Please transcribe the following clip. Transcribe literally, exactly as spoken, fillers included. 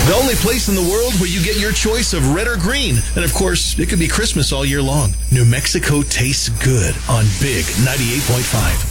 The only place in the world where you get your choice of red or green. And of course, it could be Christmas all year long. New Mexico tastes good on Big ninety-eight point five.